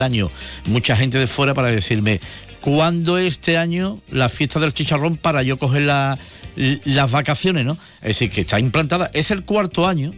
año mucha gente de fuera para decirme ¿cuándo este año la fiesta del chicharrón para yo coger las vacaciones, ¿no? Es decir, que está implantada, es el cuarto año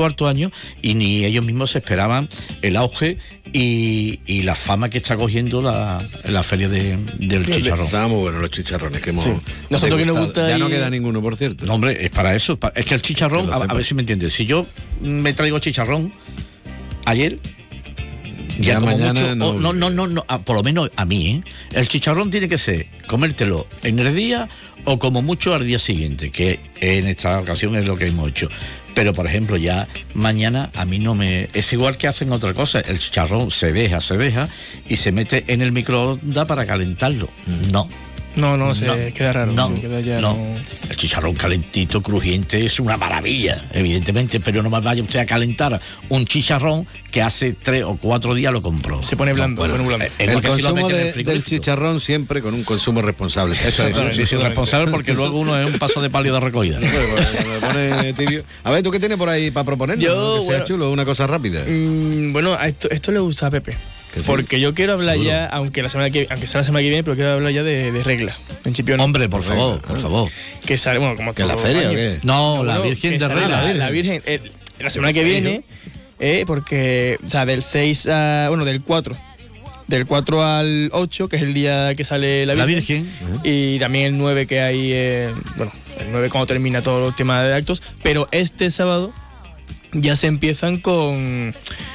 y ni ellos mismos se esperaban el auge y la fama que está cogiendo la feria del chicharrón. Estaban muy buenos los chicharrones que hemos Nosotros que nos gusta ya no queda ninguno, por cierto. No, hombre, es para eso, es que el chicharrón, a ver si me entiendes, si yo me traigo chicharrón ayer, ya mañana mucho, no, por lo menos a mí, el chicharrón tiene que ser comértelo en el día o como mucho al día siguiente, que en esta ocasión es lo que hemos hecho. Pero por ejemplo ya mañana a mí no me... Es igual que hacen otra cosa, el chicharrón se deja y se mete en el microondas para calentarlo. No, queda raro. No. El chicharrón calentito, crujiente, es una maravilla, evidentemente, pero no me vaya usted a calentar un chicharrón que hace 3 o 4 días lo compró. Se pone blando. El consumo del chicharrón siempre con un consumo responsable. Eso es, sí, responsable, porque luego uno es un paso de palio de recogida. Me pone tibio. A ver, ¿tú qué tienes por ahí para proponernos? Yo, que sea chulo, una cosa rápida. Bueno, esto le gusta a Pepe. Porque yo quiero hablar ya, aunque sea la semana que viene, pero quiero hablar ya de reglas en Chipiona. Hombre, por favor. Que sale, bueno, como ¿que la feria o qué? No, la Virgen de Regla. La Virgen, la semana que viene, porque, o sea, del 6 a, del 4. Del 4 al 8, que es el día que sale la Virgen. Y también el 9 que hay, el 9 cuando termina todo el tema de actos. Pero este sábado ya se empiezan con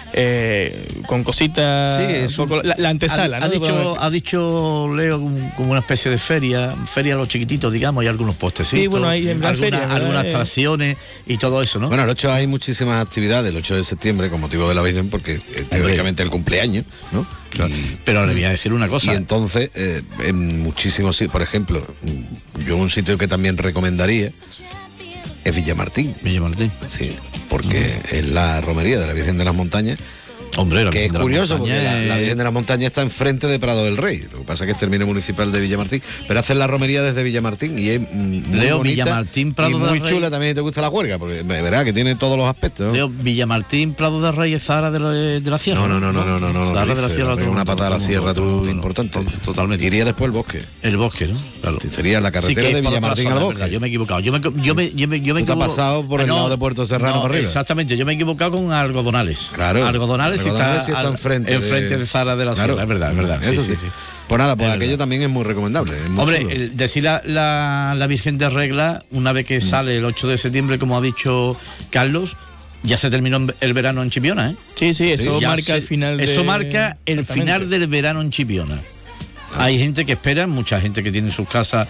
cositas, sí, un poco, la antesala, ha dicho Leo como una especie de feria a los chiquititos, digamos, y algunos postecitos, sí, bueno, hay algunas atracciones y todo eso, ¿no? Bueno, el 8 hay muchísimas actividades, el 8 de septiembre, con motivo de la Virgen, porque teóricamente el cumpleaños, ¿no? Claro. Pero le voy a decir una cosa. Y entonces, en muchísimos sitios, por ejemplo, yo un sitio que también recomendaría es Villamartín. Sí, porque es la romería de la Virgen de las Montañas. Hombre, que es curioso porque la Virgen de las Montañas está enfrente de Prado del Rey. Lo que pasa es que es término municipal de Villamartín, pero hacen la romería desde Villamartín y es muy bonita, Villamartín, Prado y muy del chula Rey. También te gusta la huelga, porque verá que tiene todos los aspectos, ¿no? Leo, Villamartín, Prado del Rey es Zahara de la Sierra. No. Zahara de la Sierra. Una patada a la Sierra, importante. Totalmente. Iría después el bosque. El bosque, ¿no? Claro. Sí, sería la carretera de Villamartín al bosque. Yo me he equivocado. Yo me te has pasado por el lado de Puerto Serrano para arriba. Exactamente, yo me he equivocado con Algodonales. Claro. Algodonales está enfrente de Zahara de la Sierra, es verdad. Eso sí. Pues nada, pues aquello también es muy recomendable. Hombre, decir la Virgen de Regla, una vez que sale el 8 de septiembre, como ha dicho Carlos, ya se terminó el verano en Chipiona, ¿eh? Sí, eso marca el final. Eso marca el final del verano en Chipiona. Hay gente que espera, mucha gente que tiene sus casas,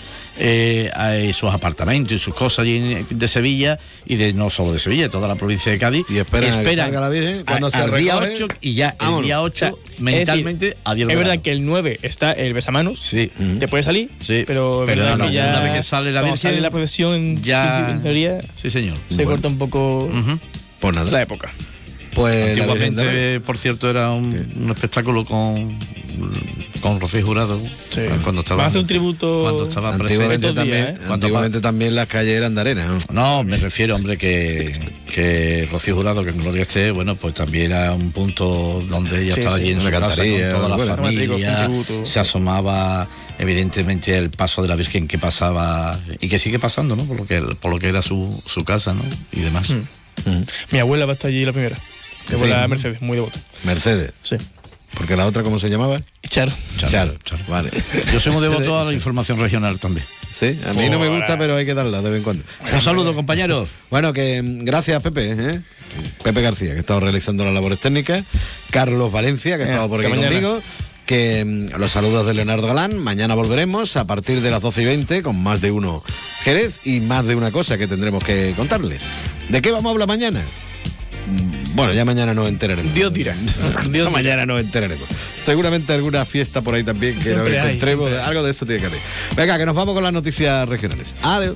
sus apartamentos y sus cosas allí de Sevilla, y no solo de Sevilla, de toda la provincia de Cádiz, y esperan a que salga la Virgen cuando se día 8, y ya el día 8 mentalmente adiós. Es verdad que el 9 está el besamanos, sí, te puede salir, sí, pero ya, una vez que sale la Virgen, sale la procesión, ya en teoría, sí señor, se corta un poco pues nada. La época. Pues antiguamente, por cierto, era un espectáculo con Rocío Jurado, cuando estaba. Hace un tributo. Cuando estaba antiguamente también, antiguamente también las calles eran de arena, ¿no? No, me refiero, hombre, que Rocío Jurado, que en gloria esté, bueno, pues también era un punto donde ella estaba allí en su casa con toda la familia, se asomaba evidentemente el paso de la Virgen que pasaba y que sigue pasando, ¿no? Por lo que era su casa, ¿no? Y demás. Mi abuela va a estar allí la primera. Mi abuela Mercedes, muy devota. Mercedes. Sí. Porque la otra, ¿cómo se llamaba? Charo. Vale. Yo soy muy devoto a la información regional también. Sí, a mí no me gusta, pero hay que darla de vez en cuando. Un saludo, compañeros. Bueno, que gracias, Pepe. Pepe García, que ha estado realizando las labores técnicas. Carlos Valencia, que ha estado por aquí conmigo. Que los saludos de Leonardo Galán. Mañana volveremos a partir de las 12:20 con más de uno Jerez y más de una cosa que tendremos que contarles. ¿De qué vamos a hablar mañana? Bueno, ya mañana nos enteraremos. Dios dirá. Mañana nos enteraremos. Seguramente alguna fiesta por ahí también que nos encontremos. Algo de eso tiene que haber. Venga, que nos vamos con las noticias regionales. Adiós.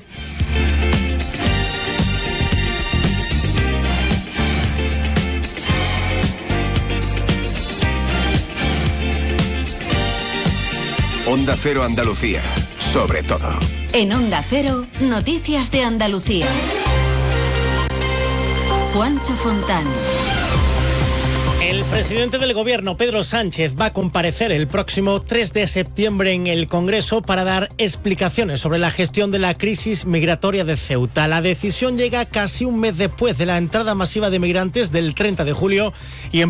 Onda Cero Andalucía, sobre todo. En Onda Cero, noticias de Andalucía. Juancho Fontán. El presidente del Gobierno, Pedro Sánchez, va a comparecer el próximo 3 de septiembre en el Congreso para dar explicaciones sobre la gestión de la crisis migratoria de Ceuta. La decisión llega casi un mes después de la entrada masiva de migrantes del 30 de julio y en